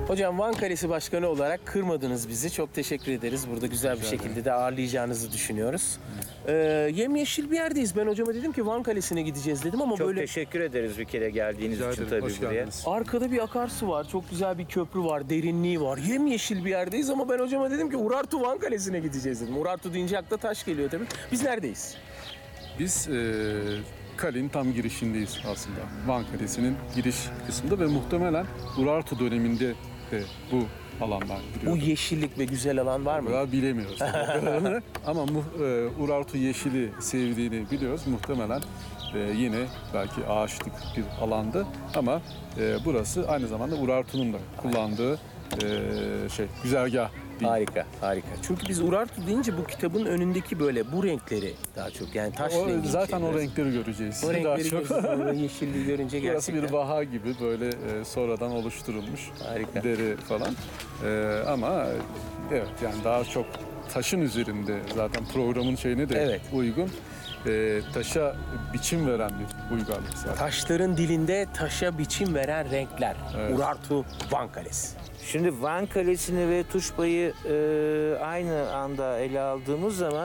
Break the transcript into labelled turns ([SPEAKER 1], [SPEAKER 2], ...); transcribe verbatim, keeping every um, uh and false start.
[SPEAKER 1] Hocam Van Kalesi Başkanı olarak kırmadınız bizi. Çok teşekkür ederiz. Burada güzel bir şekilde de ağırlayacağınızı düşünüyoruz. Ee, yemyeşil bir yerdeyiz. Ben hocama dedim ki Van Kalesi'ne gideceğiz dedim ama
[SPEAKER 2] Çok
[SPEAKER 1] böyle
[SPEAKER 2] teşekkür ederiz bir kere geldiğiniz
[SPEAKER 3] Rica
[SPEAKER 2] için
[SPEAKER 3] ederim,
[SPEAKER 2] tabii
[SPEAKER 3] hoş
[SPEAKER 2] buraya.
[SPEAKER 3] geldiniz.
[SPEAKER 1] arkada bir akarsu var. Çok güzel bir köprü var. Derinliği var. Yemyeşil bir yerdeyiz ama ben hocama dedim ki Urartu Van Kalesi'ne gideceğiz dedim. Urartu deyince akla taş geliyor tabii. Biz neredeyiz?
[SPEAKER 3] Biz e, kalenin tam girişindeyiz aslında. Van Kalesi'nin giriş kısmında ve muhtemelen Urartu döneminde de bu alanlar
[SPEAKER 1] Bu
[SPEAKER 3] giriyor.
[SPEAKER 1] yeşillik ve güzel alan var mı?
[SPEAKER 3] Daha bilemiyoruz tabii. Ama mu, e, Urartu yeşili sevdiğini biliyoruz. Muhtemelen e, yine belki ağaçlık bir alandı ama e, burası aynı zamanda Urartu'nun da kullandığı e, şey güzergah değil.
[SPEAKER 1] Harika, harika. Çünkü biz Urartu deyince bu kitabın önündeki böyle bu renkleri daha çok yani taş
[SPEAKER 3] O,
[SPEAKER 1] rengi.
[SPEAKER 3] zaten o
[SPEAKER 1] şeyler.
[SPEAKER 3] renkleri göreceğiz.
[SPEAKER 1] O
[SPEAKER 3] Daha
[SPEAKER 1] renkleri
[SPEAKER 3] çok.
[SPEAKER 1] göreceğiz. O yeşilliği görünce
[SPEAKER 3] Burası
[SPEAKER 1] gerçekten.
[SPEAKER 3] bir vaha gibi böyle e, sonradan oluşturulmuş
[SPEAKER 1] Harika.
[SPEAKER 3] deri falan. E, ama evet yani daha çok taşın üzerinde zaten programın şeyine de
[SPEAKER 1] Evet.
[SPEAKER 3] uygun. E, taşa biçim veren bir uygarlık zaten.
[SPEAKER 1] Taşların dilinde taşa biçim veren renkler.
[SPEAKER 3] Evet.
[SPEAKER 1] Urartu Van Kalesi.
[SPEAKER 2] Şimdi Van Kalesi'ni ve Tuşba'yı e, aynı anda ele aldığımız zaman